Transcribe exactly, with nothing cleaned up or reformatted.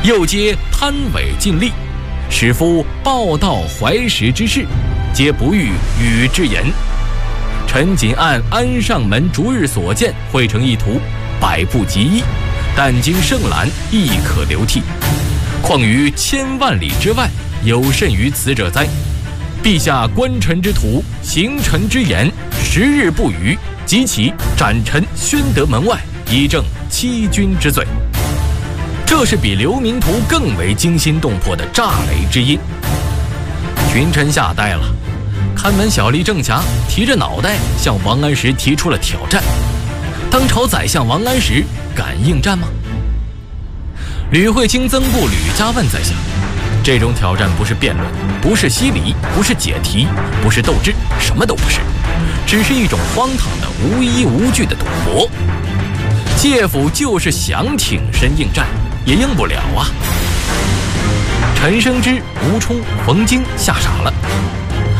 又皆贪伪尽力，使夫报道怀石之事，皆不欲与之言。臣仅按安上门逐日所见绘成一图，百不及一，但经圣览，亦可流涕。况于千万里之外，有甚于此者哉？陛下观臣之图，行臣之言，十日不语，即起斩臣宣德门外，以正欺君之罪。这是比刘明图更为惊心动魄的炸雷之音。群臣吓呆了，看门小吏郑霞提着脑袋向王安石提出了挑战。当朝宰相王安石敢应战吗？吕惠卿曾部吕家问宰相，这种挑战不是辩论，不是犀礼，不是解题，不是斗智，什么都不是，只是一种荒唐的无依无据的赌博。介甫就是想挺身应战，也应不了啊。陈升之、吴充、冯京吓傻了。